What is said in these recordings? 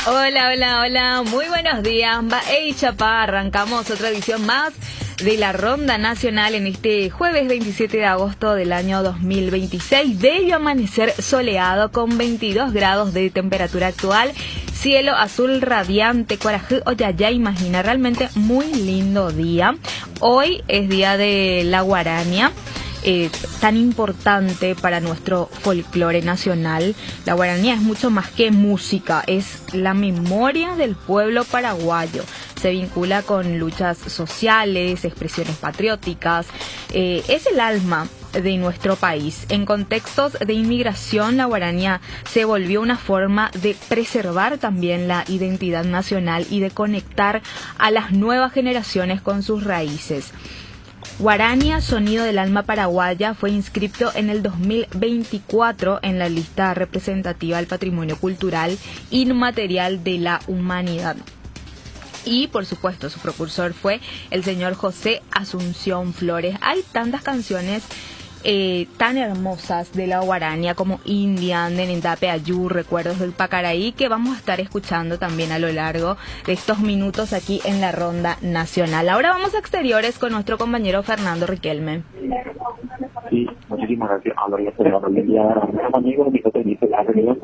Hola, hola, hola, muy buenos días. Hey Chapá, arrancamos otra edición más de la Ronda Nacional en este jueves 27 de agosto del año 2026. Bello amanecer soleado con 22 grados de temperatura actual. Cielo azul radiante, Coraje, Oyayá, imagina, realmente muy lindo día. Hoy es día de la guarania. Tan importante para nuestro folclore nacional. La guaranía es mucho más que música, es la memoria del pueblo paraguayo. Se vincula con luchas sociales, expresiones patrióticas, es el alma de nuestro país. En contextos de inmigración, la guaranía se volvió una forma de preservar también la identidad nacional y de conectar a las nuevas generaciones con sus raíces. Guarania, sonido del alma paraguaya, fue inscrito en el 2024 en la lista representativa del patrimonio cultural inmaterial de la humanidad. Y, por supuesto, su precursor fue el señor José Asunción Flores. Hay tantas canciones tan hermosas de la guarania como Indian, Nenentape Ayú, Recuerdos del Pacaraí, que vamos a estar escuchando también a lo largo de estos minutos aquí en la Ronda Nacional. Ahora vamos a exteriores con nuestro compañero Fernando Riquelme. Sí, muchísimas gracias. Ahora ya se va a enviar a nuestros amigos, mi jefe dice la reunión,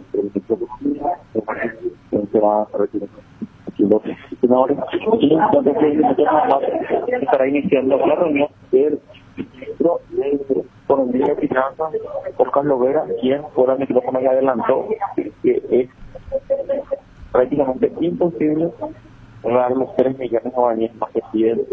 se va a retirar. Estará iniciando la reunión del ministro de Economía y Finanzas, Oscar Lovera, quien fuera el micrófono ya adelantó que es prácticamente imposible dar los 3 millones de guaraníes más que piden